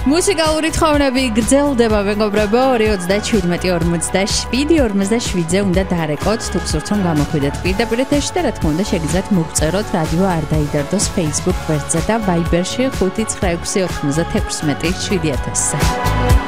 მუსიკალური თხოვნები გრძელდება მეგობრებო 2:27:47-ზე უნდა დარეკოთ თუ გსურთ რომ გამოხვიდეთ პირდაპირ ეთერში და რა თქმა უნდა შეგიძლიათ მოგწეროთ რადიო არ დაიდარდოს Facebook გვერდზე და Viber-ში 5966967.